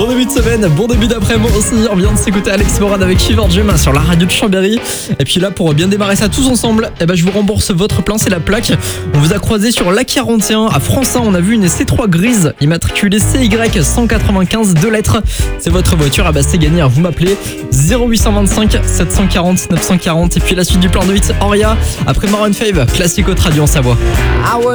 Bon début de semaine, bon début d'après-midi aussi. On vient de s'écouter Alex Moran avec Fever Dream sur la radio de Chambéry. Et puis là, pour bien démarrer ça tous ensemble, je vous rembourse votre plein, c'est la plaque. On vous a croisé sur l'A41 à Francin. On a vu une C3 grise immatriculée CY 195, 2 lettres. C'est votre voiture, c'est gagné. Vous m'appelez 0825 740 940. Et puis la suite du plan de 8, Oria après Maroon 5, classique autre radio en Savoie. Ah ouais.